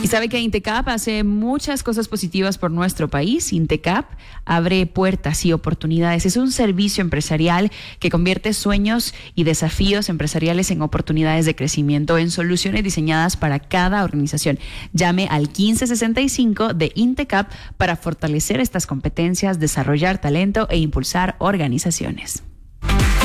Y sabe que Intecap hace muchas cosas positivas por nuestro país. Intecap abre puertas y oportunidades. Es un servicio empresarial que convierte sueños y desafíos empresariales en oportunidades de crecimiento, en soluciones diseñadas para cada organización. Llame al 1565 de Intecap para fortalecer estas competencias, desarrollar talento e impulsar organizaciones.